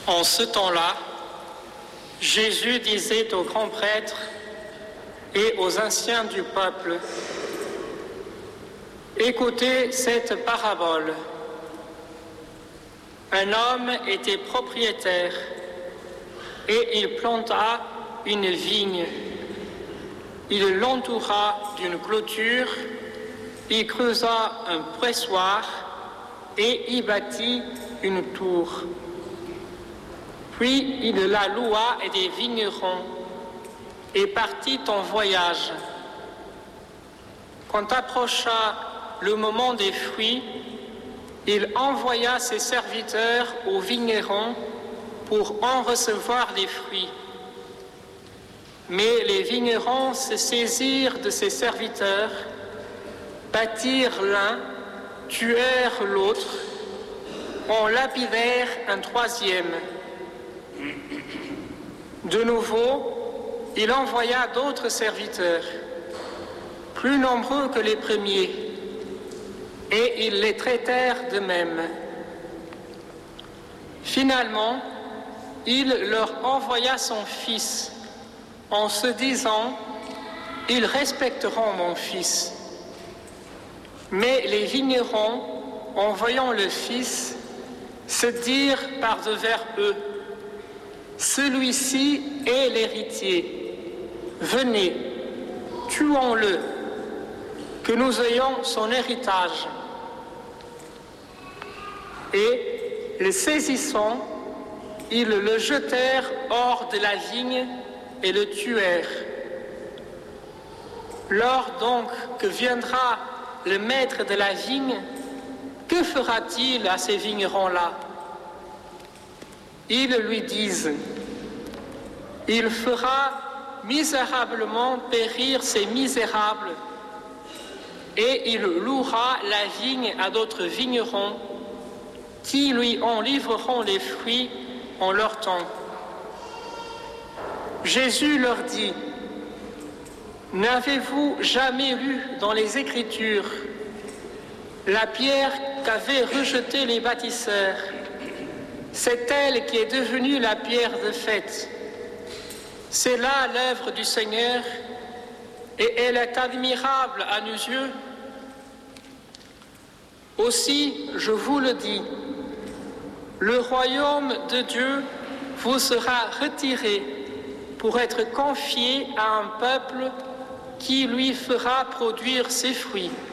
En ce temps-là, Jésus disait aux grands prêtres et aux anciens du peuple: écoutez cette parabole. Un homme était propriétaire et il planta une vigne. Il l'entoura d'une clôture, il creusa un pressoir et y bâtit une tour. Puis il la loua à des vignerons et partit en voyage. Quand approcha le moment des fruits, il envoya ses serviteurs aux vignerons pour en recevoir les fruits. Mais les vignerons se saisirent de ses serviteurs, battirent l'un, tuèrent l'autre, en lapidèrent un troisième. De nouveau, il envoya d'autres serviteurs, plus nombreux que les premiers, et ils les traitèrent de même. Finalement, il leur envoya son fils, en se disant: ils respecteront mon fils. Mais les vignerons, en voyant le fils, se dirent par-devers eux: celui-ci est l'héritier. Venez, tuons-le, que nous ayons son héritage. Et, le saisissant, ils le jetèrent hors de la vigne et le tuèrent. Lors donc que viendra le maître de la vigne, que fera-t-il à ces vignerons-là? Ils lui disent: il fera misérablement périr ces misérables, et il louera la vigne à d'autres vignerons qui lui en livreront les fruits en leur temps. Jésus leur dit: n'avez-vous jamais lu dans les Écritures la pierre qu'avaient rejetée les bâtisseurs? C'est elle qui est devenue la pierre de fête. C'est là l'œuvre du Seigneur, et elle est admirable à nos yeux. Aussi, je vous le dis, le royaume de Dieu vous sera retiré pour être confié à un peuple qui lui fera produire ses fruits.